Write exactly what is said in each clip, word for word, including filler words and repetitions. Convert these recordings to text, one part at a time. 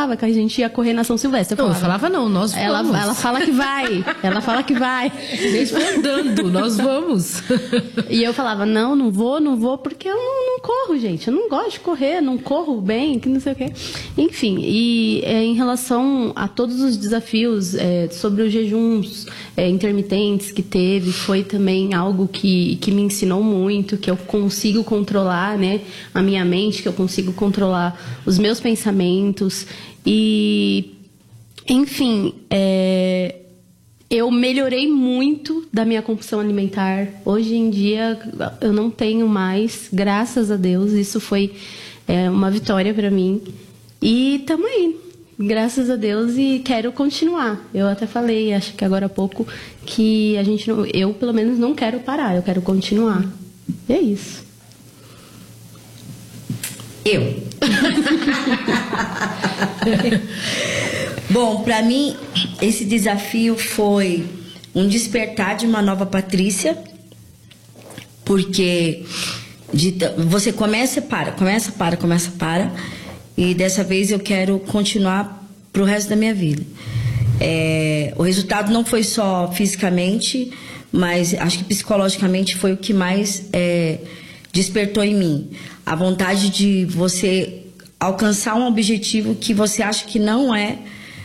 falava que a gente ia correr na São Silvestre. Eu não, falava, eu falava não, nós vamos. Ela, ela fala que vai, ela fala que vai. Mesmo andando, nós vamos. E eu falava, não, não vou, não vou, porque eu não, não corro, gente. Eu não gosto de correr, não corro bem, que não sei o quê. Enfim, e é, em relação a todos os desafios é, sobre os jejuns é, intermitentes que teve, foi também algo que, que me ensinou muito, que eu consigo controlar, né, a minha mente, que eu consigo controlar os meus pensamentos. E, enfim, é, eu melhorei muito da minha compulsão alimentar. Hoje em dia eu não tenho mais, graças a Deus. Isso foi é, uma vitória para mim. E tamo aí, graças a Deus, e quero continuar. Eu até falei, acho que agora há pouco, que a gente não, eu pelo menos não quero parar, eu quero continuar. E é isso. Eu. Bom, para mim, esse desafio foi um despertar de uma nova Patrícia, porque de, você começa e para, começa, para, começa, para, e dessa vez eu quero continuar pro resto da minha vida. É, o resultado não foi só fisicamente, mas acho que psicologicamente foi o que mais é, despertou em mim. A vontade de você alcançar um objetivo que você acha que não é,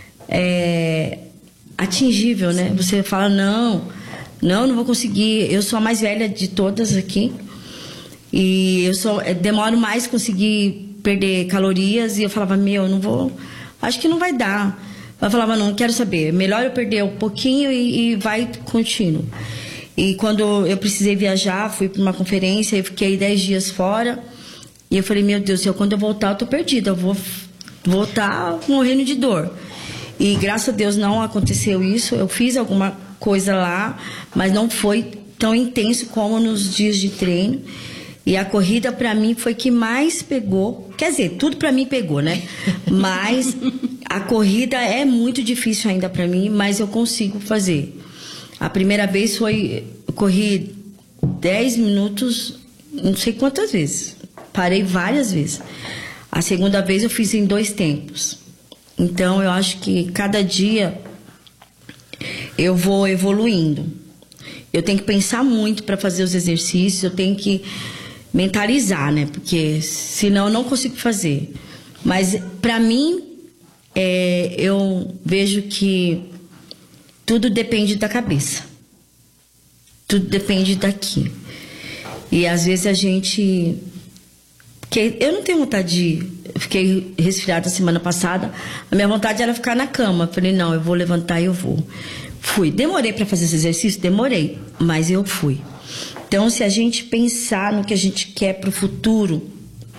é atingível, né? Você fala, não, não, não vou conseguir. Eu sou a mais velha de todas aqui e eu sou, demoro mais a conseguir perder calorias, e eu falava, meu, não vou, acho que não vai dar. Eu falava, não, quero saber, melhor eu perder um pouquinho e, e vai contínuo. E quando eu precisei viajar, fui para uma conferência e fiquei dez dias fora. E eu falei, meu Deus do céu, quando eu voltar eu tô perdida, eu vou voltar morrendo de dor. E graças a Deus não aconteceu isso, eu fiz alguma coisa lá, mas não foi tão intenso como nos dias de treino. E a corrida para mim foi que mais pegou, quer dizer, tudo para mim pegou, né? Mas a corrida é muito difícil ainda para mim, mas eu consigo fazer. A primeira vez foi, eu corri dez minutos, não sei quantas vezes. Parei várias vezes. A segunda vez eu fiz em dois tempos. Então eu acho que cada dia eu vou evoluindo. Eu tenho que pensar muito para fazer os exercícios, eu tenho que mentalizar, né? Porque senão eu não consigo fazer. Mas para mim, é, eu vejo que tudo depende da cabeça. Tudo depende daqui. E às vezes a gente... Porque eu não tenho vontade de... Eu fiquei resfriada semana passada. A minha vontade era ficar na cama. Eu falei, não, eu vou levantar e eu vou. Fui. Demorei para fazer esse exercício? Demorei. Mas eu fui. Então, se a gente pensar no que a gente quer para o futuro,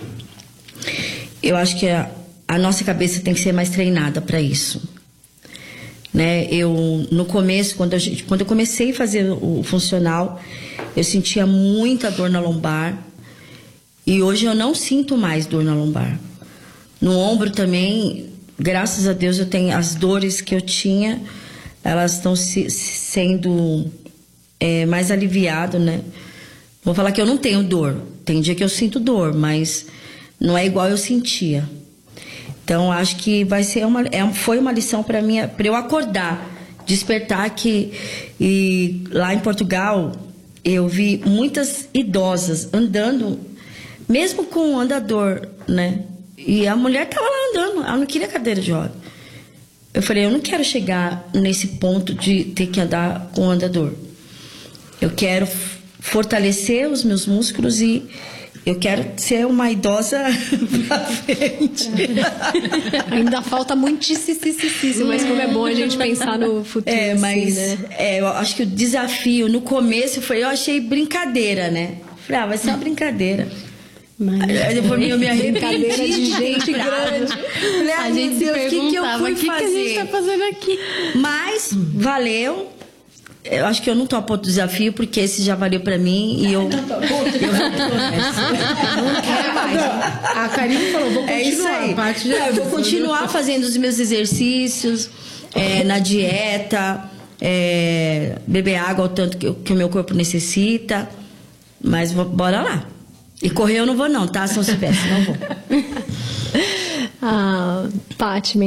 eu acho que a, a nossa cabeça tem que ser mais treinada para isso. Né? Eu, no começo, quando eu, quando eu comecei a fazer o funcional, eu sentia muita dor na lombar. E hoje eu não sinto mais dor na lombar. No ombro também, graças a Deus, eu tenho as dores que eu tinha, elas estão se, sendo é, mais aliviadas, né? Vou falar que eu não tenho dor. Tem dia que eu sinto dor, mas não é igual eu sentia. Então, acho que vai ser uma, é, foi uma lição para mim, para eu acordar, despertar que... E lá em Portugal, eu vi muitas idosas andando, mesmo com um andador, né? E a mulher estava lá andando, ela não queria cadeira de roda. Eu falei, eu não quero chegar nesse ponto de ter que andar com um andador. Eu quero fortalecer os meus músculos e eu quero ser uma idosa pra frente. Ainda falta muitíssimo, mas como é bom a gente pensar no futuro. É, mas assim, né? é, eu acho que o desafio no começo foi, eu achei brincadeira, né? Falei, ah, vai ser uma brincadeira. Mas... Aí depois eu me Brincadeira arrependi de gente grande. Falei, ah, a gente meu se Deus, o que, que eu perguntava, fui o que, fazer? que a gente tá fazendo aqui? Mas valeu. Eu acho que eu não topo outro desafio, porque esse já valeu pra mim e eu... eu não quero mais. A Karine falou, vou continuar. É isso aí. A parte já... Não, eu vou continuar fazendo os meus exercícios, é, na dieta, é, beber água ao tanto que, que o meu corpo necessita. Mas vou, bora lá. E correr eu não vou não, tá? São Silvestre, não vou. Ah, Paty,